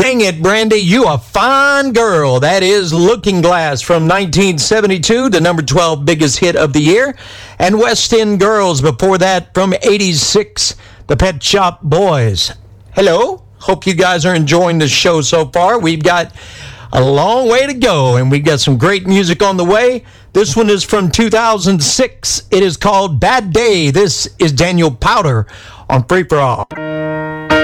Dang it, Brandy, you a fine girl. That is Looking Glass from 1972, the number 12 biggest hit of the year. And West End Girls before that from 86, the Pet Shop Boys. Hello. Hope you guys are enjoying the show so far. We've got a long way to go, and we've got some great music on the way. This one is from 2006. It is called Bad Day. This is Daniel Powter on Free For All.